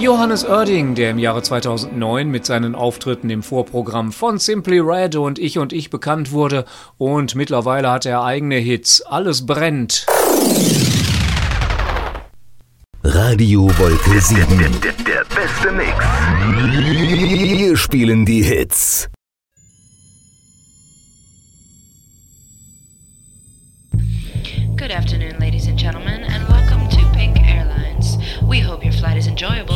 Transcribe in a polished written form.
Johannes Oerding, der im Jahre 2009 mit seinen Auftritten im Vorprogramm von Simply Red und Ich bekannt wurde, und mittlerweile hat er eigene Hits. Alles brennt. Radio Wolke 7. Der beste Mix. Wir spielen die Hits. Good afternoon, ladies and gentlemen, and welcome to Pink Airlines. We hope your flight is enjoyable